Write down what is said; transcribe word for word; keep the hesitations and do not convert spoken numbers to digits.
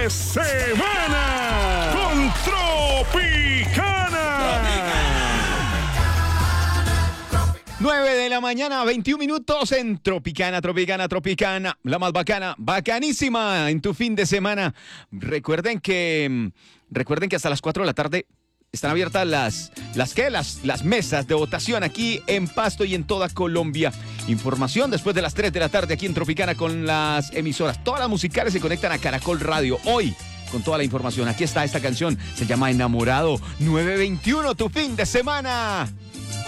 de semana con Tropicana. nueve de la mañana, veintiún minutos en Tropicana, Tropicana, Tropicana, la más bacana, bacanísima en tu fin de semana. Recuerden que, recuerden que hasta las cuatro de la tarde están abiertas las, las, ¿qué? Las, las mesas de votación aquí en Pasto y en toda Colombia. Información después de las tres de la tarde aquí en Tropicana con las emisoras. Todas las musicales se conectan a Caracol Radio hoy con toda la información. Aquí está esta canción, se llama Enamorado. nueve veintiuno, tu fin de semana.